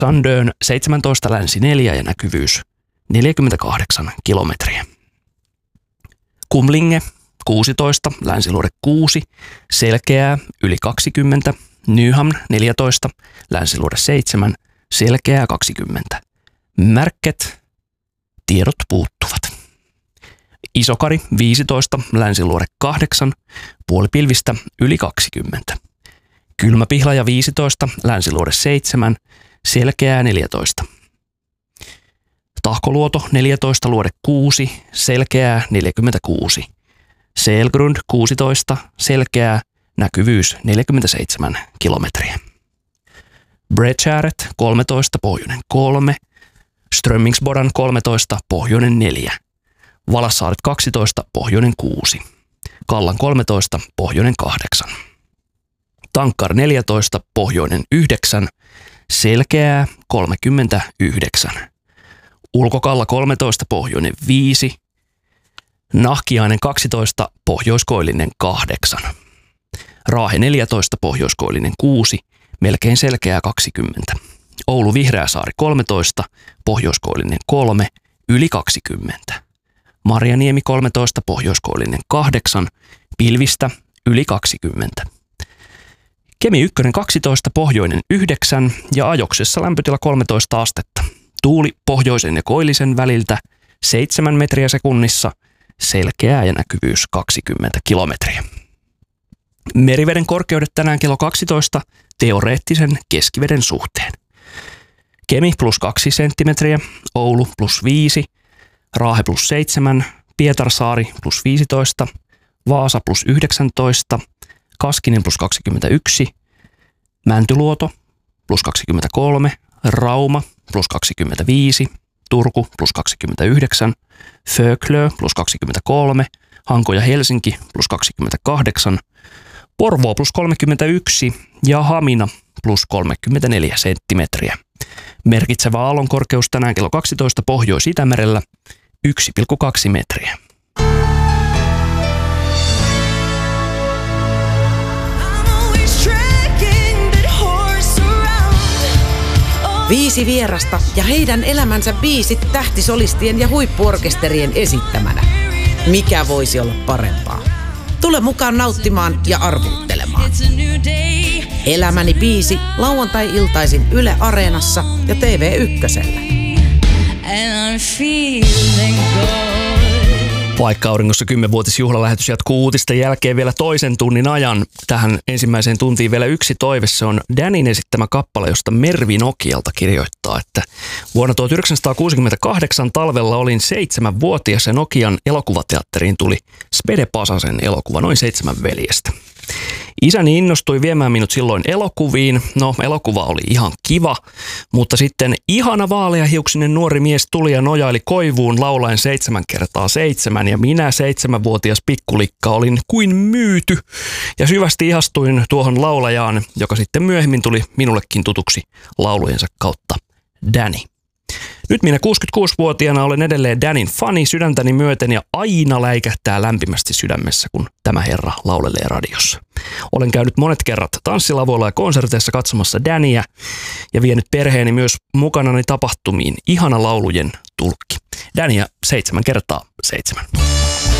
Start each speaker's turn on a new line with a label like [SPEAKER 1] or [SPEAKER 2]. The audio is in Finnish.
[SPEAKER 1] Sandön 17 länsi 4 ja näkyvyys 48 kilometriä. Kumlinge 16 länsiluode 6, selkeää yli 20. Nyhamn 14 länsiluode 7, selkeää 20. Märket, tiedot puuttuvat. Isokari 15 länsiluode 8, puolipilvistä yli 20. Kylmäpihlaja 15 länsiluode 7, selkeää 14. Tahkoluoto 14 luode 6, selkeää 46. Selgrund 16, selkeää, näkyvyys 47 kilometriä. Bredgäret 13, pohjoinen 3, Strömmingsbodan 13, pohjoinen 4, Valassaaret 12, pohjoinen 6, Kallan 13, pohjoinen 8, Tankkar 14, pohjoinen 9, selkeää 39, Ulkokalla 13, pohjoinen 5, Nahkiainen 12, pohjoiskoillinen 8, Raahe 14, pohjoiskoillinen 6, melkein selkeää 20, Oulu Vihreäsaari 13, pohjoiskoillinen 3, yli 20, Marjaniemi 13, pohjoiskoillinen 8, pilvistä yli 20. Kemi 1 12, pohjoinen 9 ja Ajoksessa lämpötila 13 astetta. Tuuli pohjoisen ja koillisen väliltä 7 metriä sekunnissa, selkeää ja näkyvyys 20 kilometriä. Meriveden korkeudet tänään kello 12 teoreettisen keskiveden suhteen. Kemi plus 2 senttimetriä, Oulu plus 5, Raahe plus 7, Pietarsaari plus 15, Vaasa plus 19, Kaskinen plus 21, Mäntyluoto plus 23, Rauma plus 25, Turku plus 29, Föglö plus 23, Hanko ja Helsinki plus 28, Porvoo plus 31 ja Hamina plus 34 senttimetriä. Merkitsevä aallonkorkeus tänään kello 12 Pohjois-Itämerellä 1,2 metriä.
[SPEAKER 2] Viisi vierasta ja heidän elämänsä biisit tähtisolistien ja huippuorkesterien esittämänä. Mikä voisi olla parempaa? Tule mukaan nauttimaan ja arvuuttelemaan. Elämäni biisi lauantai-iltaisin Yle Areenassa ja TV1:llä.
[SPEAKER 1] Vaikka auringossa 10-vuotisjuhlalähetys jatkuu uutisten jälkeen vielä toisen tunnin ajan. Tähän ensimmäiseen tuntiin vielä yksi toive. Se on Danin esittämä kappale, josta Mervi Nokialta kirjoittaa, että vuonna 1968 talvella olin 7-vuotias ja Nokian elokuvateatteriin tuli Spede Pasasen elokuva Noin 7 veljestä. Isäni innostui viemään minut silloin elokuviin. No, elokuva oli ihan kiva, mutta sitten ihana vaaleahiuksinen nuori mies tuli ja nojaili koivuun laulaen 7x7 ja minä 7-vuotias pikkulikka olin kuin myyty ja syvästi ihastuin tuohon laulajaan, joka sitten myöhemmin tuli minullekin tutuksi laulujensa kautta, Danny. Nyt minä 66-vuotiaana olen edelleen Danin fani sydäntäni myöten ja aina läikähtää lämpimästi sydämessä, kun tämä herra laulelee radiossa. Olen käynyt monet kerrat tanssilavoilla ja konserteissa katsomassa Danyä ja vienyt perheeni myös mukanani tapahtumiin. Ihana laulujen tulkki. Danyä 7x7.